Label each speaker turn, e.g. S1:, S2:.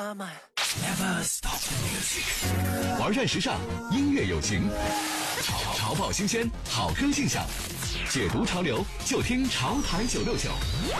S1: Never stop the music。 玩转时尚，音乐有情，潮爆新鲜，好歌信享，解读潮流就听潮台969。